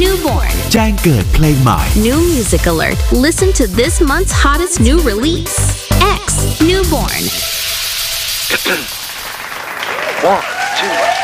Newborn แจ้งเกิดเพลงใหม่ New Music Alert Listen to this month's hottest new release X Newborn 1, 2